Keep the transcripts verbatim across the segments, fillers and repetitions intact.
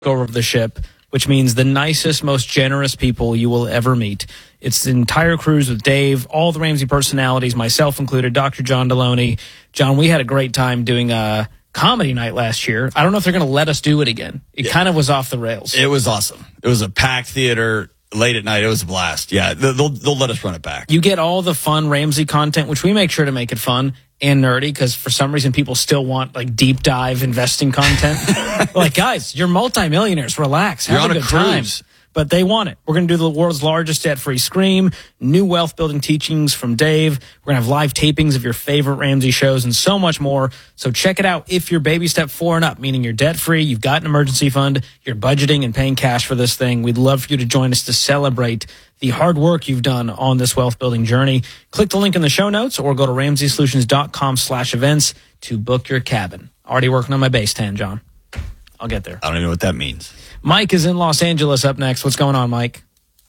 over the ship, which means the nicest, most generous people you will ever meet. It's the entire cruise with Dave, all the Ramsey personalities, myself included, Doctor John Deloney. John, we had a great time doing a comedy night last year. I don't know if they're going to let us do it again. It yeah. kind of was off the rails. It was awesome. It was a packed theater late at night. It was a blast. Yeah, they'll, they'll let us run it back. You get all the fun Ramsey content, which we make sure to make it fun and nerdy, because for some reason people still want like deep dive investing content. Like, guys, you're multimillionaires. Relax. Have you're on a good a cruise. time. But they want it. We're going to do the world's largest debt-free Scream, new wealth-building teachings from Dave. We're going to have live tapings of your favorite Ramsey shows and so much more. So check it out if you're baby step four and up, meaning you're debt-free, you've got an emergency fund, you're budgeting and paying cash for this thing. We'd love for you to join us to celebrate the hard work you've done on this wealth-building journey. Click the link in the show notes or go to ramsey solutions dot com slash events to book your cabin. Already working on my base tan, John. I'll get there. I don't even know what that means. Mike is in Los Angeles up next. What's going on, Mike?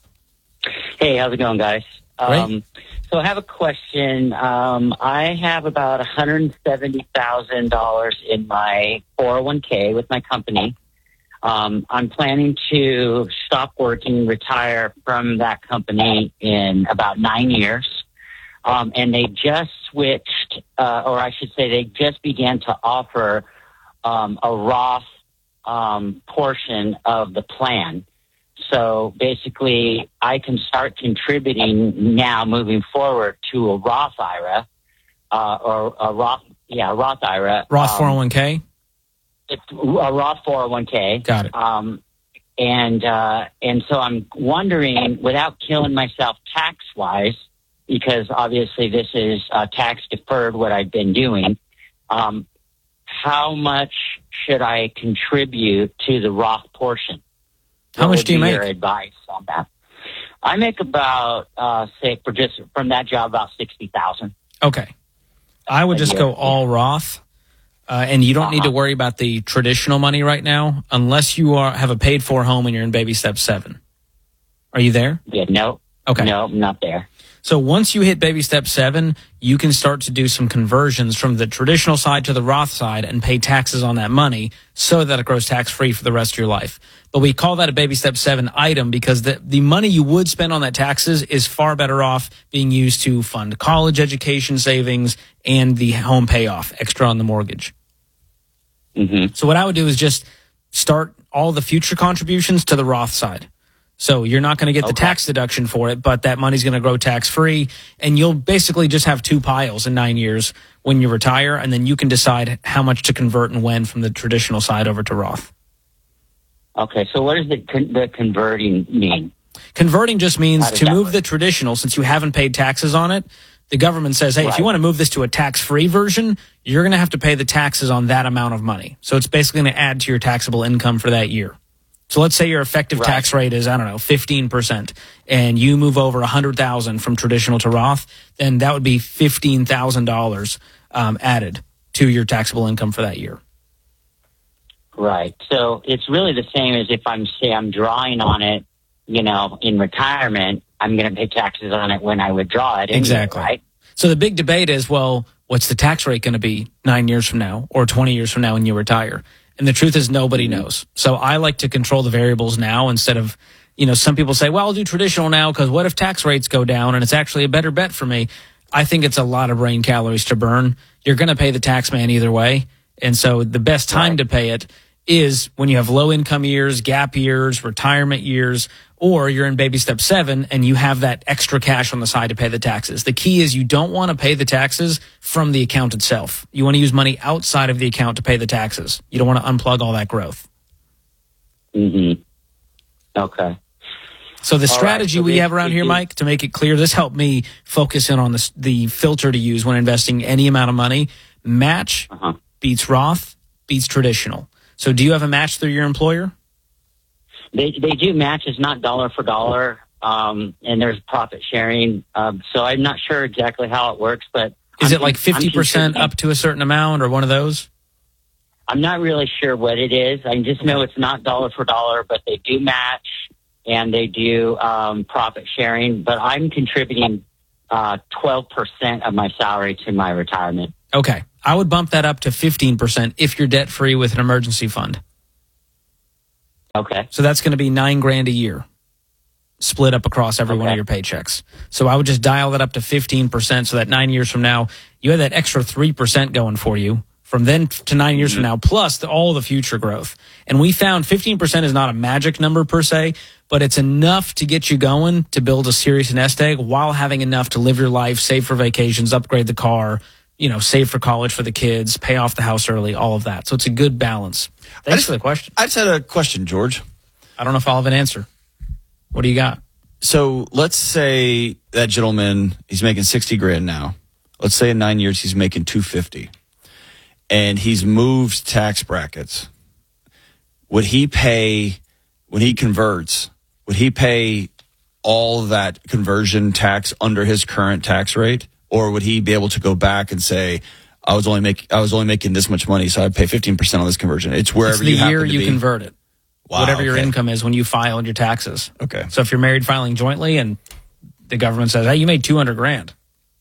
Hey, how's it going, guys? Um, so I have a question. Um, I have about one hundred seventy thousand dollars in my four oh one k with my company. Um, I'm planning to stop working, retire from that company in about nine years. Um, and they just switched, uh, or I should say they just began to offer um, a Roth um, portion of the plan. So basically, I can start contributing now moving forward to a Roth I R A, uh, or a Roth, yeah, a Roth I R A. Roth four oh one k? It's a Roth four oh one k. Got it. Um, and, uh, and so I'm wondering, without killing myself tax-wise, because obviously this is uh, tax-deferred, what I've been doing, um, how much should I contribute to the Roth portion? How much do you make? Your advice on that? I make about, uh, say, for just from that job, about sixty thousand. Okay, I would just go all Roth, uh, and you don't uh-huh. need to worry about the traditional money right now, unless you are have a paid-for home and you're in baby step seven. Are you there? Yeah. No. Okay. No, I'm not there. So once you hit baby step seven, you can start to do some conversions from the traditional side to the Roth side and pay taxes on that money so that it grows tax-free for the rest of your life. But we call that a baby step seven item because the, the money you would spend on that taxes is far better off being used to fund college education savings and the home payoff extra on the mortgage. Mm-hmm. So what I would do is just start all the future contributions to the Roth side. So you're not going to get the okay. tax deduction for it, but that money's going to grow tax-free, and you'll basically just have two piles in nine years when you retire, and then you can decide how much to convert and when from the traditional side over to Roth. Okay, so what does the, con- the converting mean? Converting just means to move work? the traditional, since you haven't paid taxes on it, the government says, hey, right. if you want to move this to a tax-free version, you're going to have to pay the taxes on that amount of money. So it's basically going to add to your taxable income for that year. So let's say your effective right. tax rate is, I don't know, fifteen percent, and you move over one hundred thousand dollars from traditional to Roth, then that would be fifteen thousand dollars um, added to your taxable income for that year. Right. So it's really the same as if I'm, say, I'm drawing on it, you know, in retirement, I'm going to pay taxes on it when I withdraw it. Anyway, exactly. Right? So the big debate is, well, what's the tax rate going to be nine years from now or twenty years from now when you retire? And the truth is nobody knows. So I like to control the variables now instead of, you know, some people say, well, I'll do traditional now because what if tax rates go down and it's actually a better bet for me? I think it's a lot of brain calories to burn. You're going to pay the tax man either way. And so the best time right. to pay it is when you have low income years, gap years, retirement years, or you're in baby step seven and you have that extra cash on the side to pay the taxes. The key is you don't want to pay the taxes from the account itself. You want to use money outside of the account to pay the taxes. You don't want to unplug all that growth. Mm-hmm. Okay. So the all strategy right, so we have around here, Mike, to make it clear, this helped me focus in on this, the filter to use when investing any amount of money. Match uh-huh. beats Roth, beats traditional. So do you have a match through your employer? They they do matches, not dollar for dollar, um, and there's profit sharing. Um, so I'm not sure exactly how it works, but is I'm, it like fifty percent up to a certain amount or one of those? I'm not really sure what it is. I just know it's not dollar for dollar, but they do match and they do um, profit sharing. But I'm contributing uh, twelve percent of my salary to my retirement. Okay. I would bump that up to fifteen percent if you're debt-free with an emergency fund. Okay. So that's going to be nine grand a year, split up across every okay. one of your paychecks. So I would just dial that up to fifteen percent, so that nine years from now, you have that extra three percent going for you from then to nine years mm-hmm. from now, plus the, all the future growth. And we found fifteen percent is not a magic number per se, but it's enough to get you going to build a serious nest egg while having enough to live your life, save for vacations, upgrade the car, you know, save for college for the kids, pay off the house early, all of that. So it's a good balance. Thanks just, for the question. I just had a question, George. I don't know if I'll have an answer. What do you got? So let's say that gentleman, he's making sixty grand now. Let's say in nine years he's making two fifty, and he's moved tax brackets. Would he pay, when he converts, would he pay all that conversion tax under his current tax rate? Or would he be able to go back and say, I was only make, I was only making this much money, so I'd pay fifteen percent on this conversion? It's wherever it's the you happen year to you be. convert it. Wow, whatever your okay. income is when you file your taxes. Okay. So if you're married filing jointly and the government says, hey, you made two hundred grand.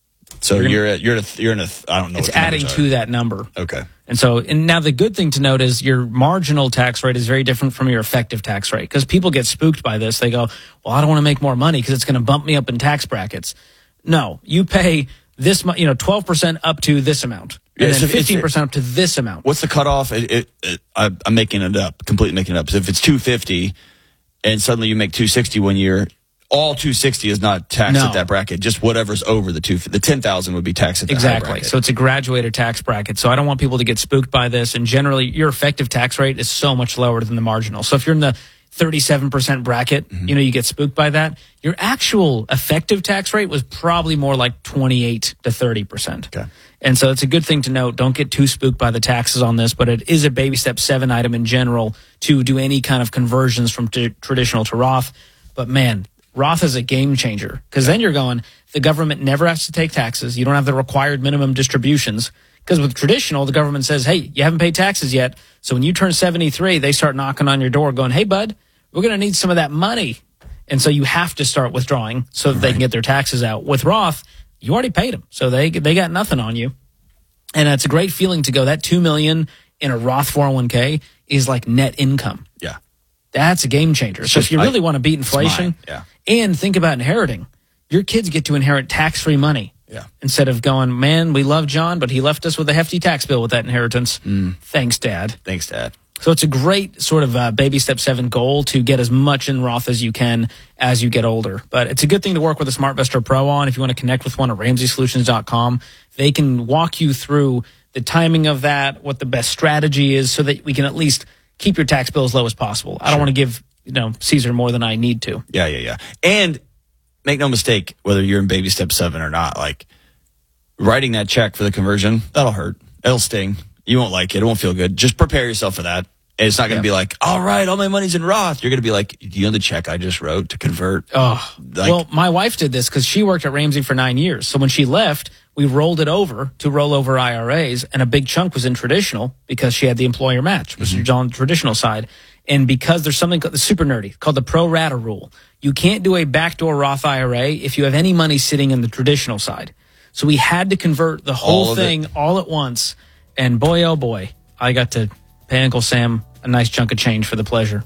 So you're, you're gonna, at, you're at, a, you're in a, I don't know. It's what the adding to that number. Okay. And so, and now the good thing to note is your marginal tax rate is very different from your effective tax rate, because people get spooked by this. They go, well, I don't want to make more money because it's going to bump me up in tax brackets. No, you pay this, you know, twelve percent up to this amount. And Yeah, then so if- fifteen percent up to this amount. What's the cutoff? It, it, it, I, I'm making it up, completely making it up. So if it's two fifty and suddenly you make two sixty one year, all two sixty is not taxed No. at that bracket. Just whatever's over the two, the ten thousand would be taxed at that Exactly. bracket. So it's a graduated tax bracket. So I don't want people to get spooked by this. And generally, your effective tax rate is so much lower than the marginal. So if you're in the thirty-seven percent bracket, mm-hmm. you know, you get spooked by that. Your actual effective tax rate was probably more like twenty-eight to thirty percent. Okay. And so it's a good thing to note. Don't get too spooked by the taxes on this, but it is a baby step seven item in general to do any kind of conversions from t- traditional to Roth. But man, Roth is a game changer, because then you're going, the government never has to take taxes. You don't have the required minimum distributions, because with traditional, the government says, hey, you haven't paid taxes yet. So when you turn seventy-three, they start knocking on your door going, hey, bud, we're going to need some of that money. And so you have to start withdrawing so that right. they can get their taxes out. With Roth, you already paid them, so they they got nothing on you. And it's a great feeling to go, that two million dollars in a Roth four oh one k is like net income. Yeah. That's a game changer. So just, if you really I, want to beat inflation yeah. and think about inheriting, your kids get to inherit tax-free money. Yeah. Instead of going, man, we love John, but he left us with a hefty tax bill with that inheritance. Mm. Thanks, Dad. Thanks, Dad. So it's a great sort of uh, baby step seven goal to get as much in Roth as you can as you get older. But it's a good thing to work with a SmartVestor Pro on. If you want to connect with one at Ramsey Solutions dot com, they can walk you through the timing of that, what the best strategy is, so that we can at least keep your tax bill as low as possible. I don't Sure. want to give you know Caesar more than I need to. Yeah, yeah, yeah. And make no mistake, whether you're in baby step seven or not, like writing that check for the conversion, that'll hurt. It'll sting. You won't like it. It won't feel good. Just prepare yourself for that. And it's not going to Yeah. be like, all right, all my money's in Roth. You're going to be like, do you know the check I just wrote to convert? Oh, Like- well, my wife did this because she worked at Ramsey for nine years. So when she left, we rolled it over to rollover I R As, and a big chunk was in traditional because she had the employer match, which Mm-hmm. is on the traditional side. And because there's something called, super nerdy called the pro rata rule, you can't do a backdoor Roth I R A if you have any money sitting in the traditional side. So we had to convert the whole All of thing it. all at once. And boy, oh boy, I got to pay Uncle Sam a nice chunk of change for the pleasure.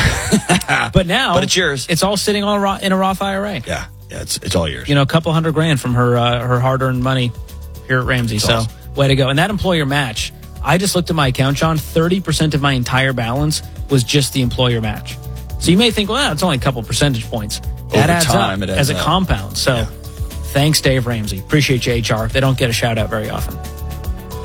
But now, But it's yours. It's all sitting on a Roth, in a Roth I R A. Yeah, yeah, it's it's all yours. You know, a couple hundred grand from her uh, her hard earned money here at Ramsey. So awesome. way to go! And that employer match, I just looked at my account, John. Thirty percent of my entire balance was just the employer match. So you may think, well, it's only a couple percentage points. That Over adds time, up it adds as a up. compound. So Yeah. thanks, Dave Ramsey. Appreciate you, H R. They don't get a shout out very often.